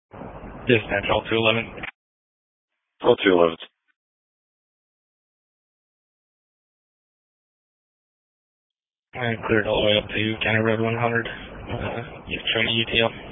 Dispatch, all 211. All 211. I cleared all the way up to County Road 100. Showing UTL.